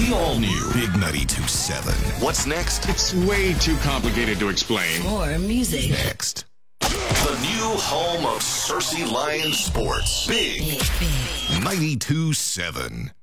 The all-new Big 92.7. What's next? It's way too complicated to explain. More music. Next. The new home of Cersei Lions Sports. Big 92.7.